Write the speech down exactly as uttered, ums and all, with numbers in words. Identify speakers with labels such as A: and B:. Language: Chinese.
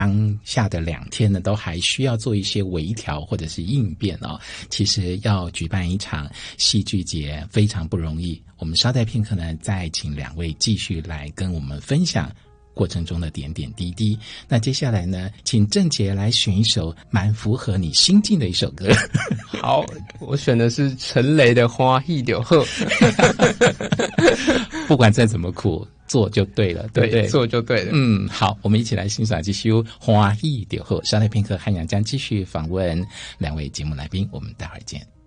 A: 当下的两天呢，都还需要做一些微调或者是应变哦。其实要举办一场戏剧节非常不容易。我们稍待片刻呢，再请两位继续来跟我们分享过程中的点点滴滴。那接下来呢，请郑杰来选一首蛮符合你心境的一首歌。
B: 好，我选的是陈雷的《花艺柳鹤》。
A: 不管再怎么苦，做就对了，对不对？
B: 对，做就对了。
A: 嗯，好，我们一起来欣赏这首《花艺柳鹤》。稍待片刻，汉阳将继续访问两位节目来宾，我们待会儿见。